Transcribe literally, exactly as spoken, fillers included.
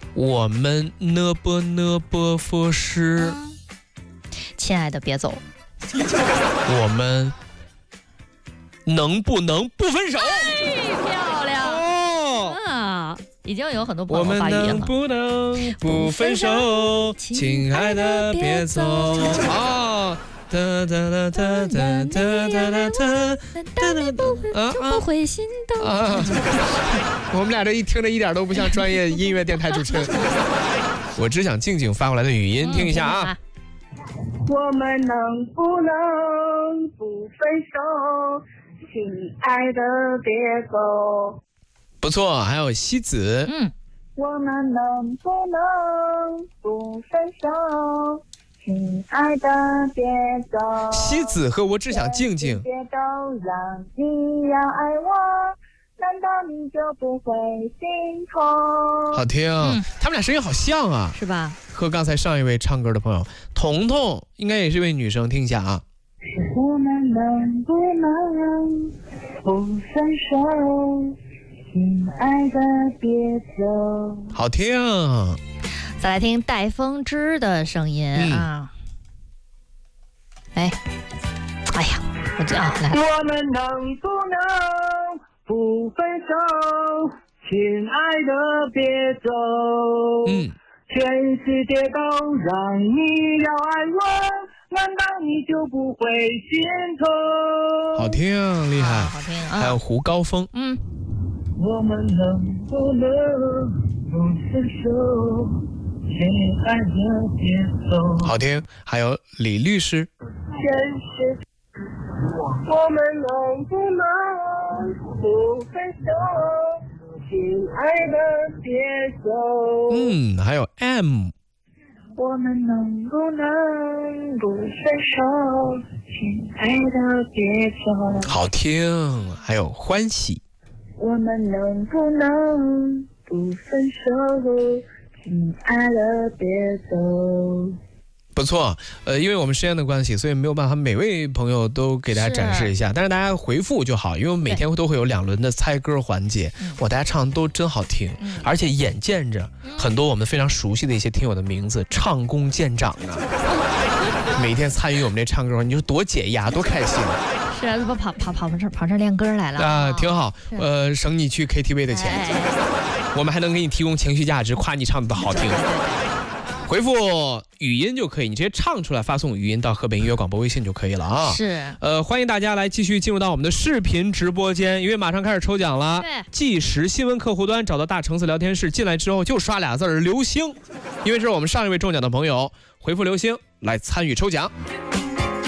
我们呢不呢不服是， 亲爱的别走， 我们能不能不分手？ 哎，漂亮哦啊！已经有很多朋友我们能发语音了。 不能不分手？亲爱的别走啊！哒哒哒哒哒哒哒哒哒但你不会就不会心动。 啊！我们俩这一听着一点都不像专业音乐电台主持人。我只想静静发过来的语音， 嗯听一下啊。 我们能不能不分手？亲爱的别走。 不错，还有西子。 嗯， 我们能不能不分手？亲爱的别走。 西子和我只想静静。 别都让你要爱我，难道你就不会心痛？ 好听、 嗯， 他们俩声音好像啊， 是吧？ 和刚才上一位唱歌的朋友彤彤应该也是一位女生，听一下啊。 我们能不能不分手？亲爱的别走。 好听。 再来听戴风之的声音、 嗯、 啊！哎，哎呀，我这啊，来， 我们能不能不分手？亲爱的别走。 嗯， 全世界都让你要爱我，难道你就不会心痛？ 好听，厉害， 啊、好听啊！ 还有胡高峰。 嗯， 我们能不能不分手？亲爱的别走。 好听，还有李律师。 全世界，我们能不能不分手？亲爱的别走。 嗯，还有 M。 我们能不能不分手？亲爱的别走。 好听，还有欢喜。 我们能不能不分手？亲爱的别走。 不错，呃，因为我们时间的关系，所以没有办法每位朋友都给大家展示一下，但是大家回复就好，因为我们每天都会有两轮的猜歌环节，哇，大家唱的都真好听， 嗯、 而且眼见着很多我们非常熟悉的一些听友的名字唱功见长啊，每天参与我们这唱歌，你说多解压，多开心。 是啊，不跑跑跑跑这跑这练歌来了啊，挺好，呃，省你去 K T V 的钱，哎哎哎我们还能给你提供情绪价值，夸你唱的好听。回复语音就可以，你直接唱出来，发送语音到河北音乐广播微信就可以了啊。 是， 呃，欢迎大家来继续进入到我们的视频直播间，因为马上开始抽奖了。 对， 即时新闻客户端找到大橙子聊天室，进来之后就刷俩字儿流星，因为这是我们上一位中奖的朋友回复流星来参与抽奖。